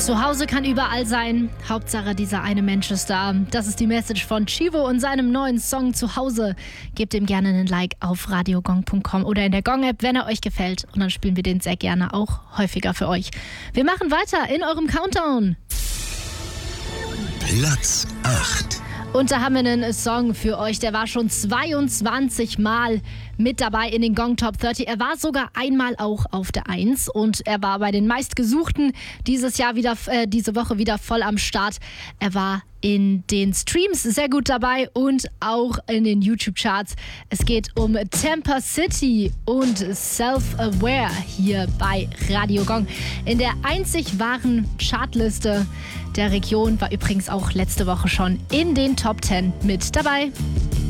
Zu Hause kann überall sein. Hauptsache, dieser eine Mensch ist da. Das ist die Message von Chivo und seinem neuen Song Zuhause. Gebt ihm gerne einen Like auf radiogong.com oder in der Gong-App, wenn er euch gefällt. Und dann spielen wir den sehr gerne auch häufiger für euch. Wir machen weiter in eurem Countdown. Platz 8. Und da haben wir einen Song für euch, der war schon 22 Mal mit dabei in den Gong Top 30. Er war sogar einmal auch auf der 1 und er war bei den meistgesuchten diese Woche wieder voll am Start. Er war in den Streams sehr gut dabei und auch in den YouTube-Charts. Es geht um Tampa City und Self-Aware hier bei Radio Gong. In der einzig wahren Chartliste der Region war übrigens auch letzte Woche schon in den Top 10 mit dabei.